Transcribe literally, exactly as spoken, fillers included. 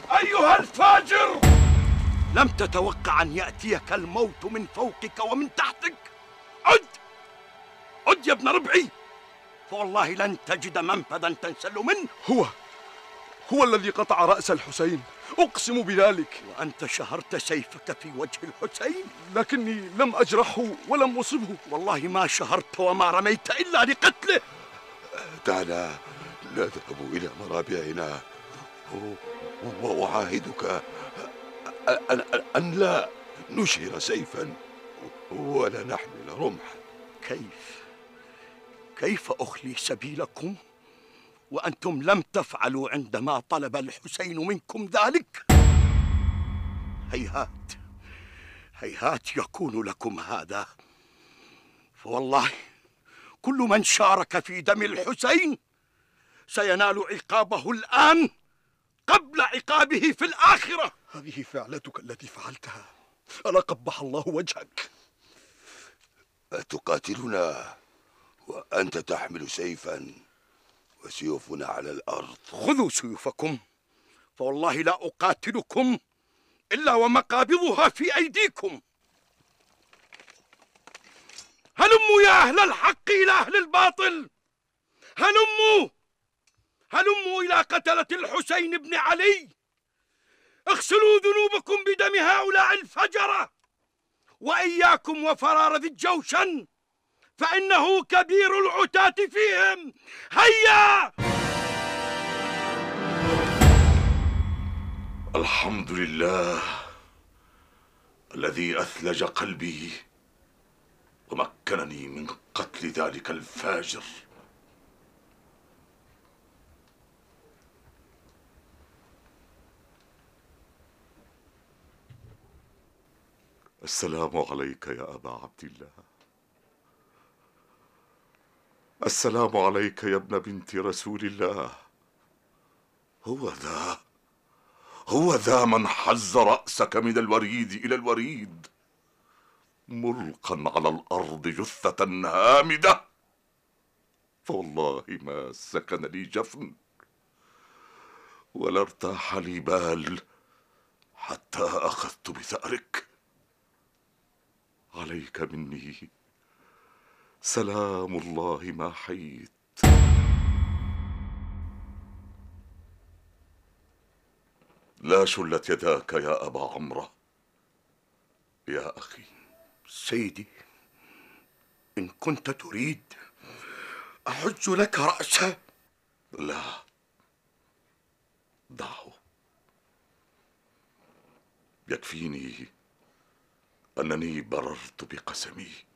أيها الفاجر! لم تتوقع أن يأتيك الموت من فوقك ومن تحتك؟ عد! عد يا ابن ربعي، فوالله لن تجد منفذا تنسل منه. هو هو الذي قطع رأس الحسين، أقسم بذلك. وأنت شهرت سيفك في وجه الحسين؟ لكني لم أجرحه ولم أصبه. والله ما شهرت وما رميت إلا لقتله. دعنا نذهب إلى مرابعنا، وأعاهدك أن, أن لا نشهر سيفا ولا نحمل رمحا. كيف كيف أخلي سبيلكم وأنتم لم تفعلوا عندما طلب الحسين منكم ذلك؟ هيهات هيهات يكون لكم هذا، فوالله كل من شارك في دم الحسين سينال عقابه الآن قبل عقابه في الآخرة. هذه فعلتك التي فعلتها، ألا قبح الله وجهك. أتقاتلنا وأنت تحمل سيفا وسيوفنا على الأرض؟ خذوا سيوفكم، فوالله لا أقاتلكم إلا ومقابضها في أيديكم. هلموا يا أهل الحق إلى أهل الباطل، هلموا هلموا إلى قتلة الحسين بن علي، اغسلوا ذنوبكم بدم هؤلاء الفجرة، وإياكم وفرار ذي الجوشن فإنه كبير العتاة فيهم. هيا! الحمد لله الذي أثلج قلبي ومكنني من قتل ذلك الفاجر. السلام عليك يا أبا عبد الله. السلام عليك يا ابن بنت رسول الله. هو ذا هو ذا من حز رأسك من الوريد إلى الوريد، ملقا على الأرض جثة هامدة، فوالله ما سكن لي جفن ولا ارتاح لي بال حتى أخذت بثأرك. عليك مني سلام الله ما حييت. لا شلت يداك يا أبا عمرو. يا أخي سيدي، إن كنت تريد أحج لك رأسه. لا، دعه. يكفيني أنني بررت بقسمي